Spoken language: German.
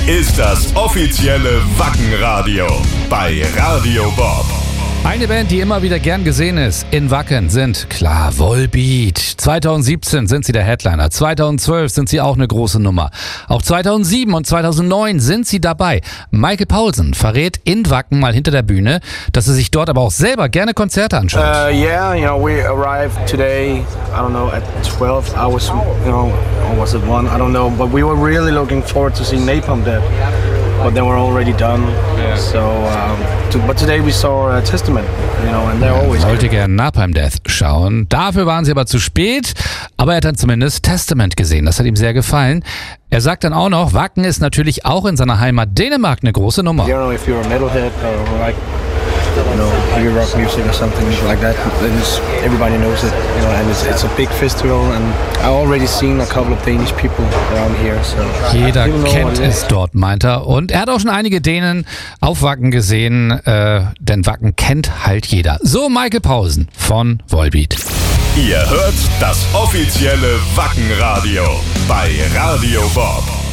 ist das offizielle Wacken-Radio bei Radio Bob. Eine Band, die immer wieder gern gesehen ist in Wacken, sind klar Volbeat. 2017 sind sie der Headliner, 2012 sind sie auch eine große Nummer. Auch 2007 und 2009 sind sie dabei. Michael Paulsen verrät in Wacken mal hinter der Bühne, dass er sich dort aber auch selber gerne Konzerte anschaut. Yeah, we arrived today, I don't know, at 12 hours, or was it 1, I don't know, but we were really looking forward to seeing Napalm Death. But they were already done. Yeah. So, but today we saw Testament, and they're always. Wollte gern Napalm Death schauen. Dafür waren sie aber zu spät. Aber er hat dann zumindest Testament gesehen. Das hat ihm sehr gefallen. Er sagt dann auch noch, Wacken ist natürlich auch in seiner Heimat Dänemark eine große Nummer. You know, if you're a metalhead or like, heavy rock music or something like that, everybody knows it, and it's a big festival, and I've already seen a couple of Danish people around here, so jeder kennt es dort, meint er. Und er hat auch schon einige Dänen auf Wacken gesehen, denn Wacken kennt halt jeder. So Michael Paulsen von Volbeat. Ihr hört das offizielle Wacken-Radio bei Radio Bob.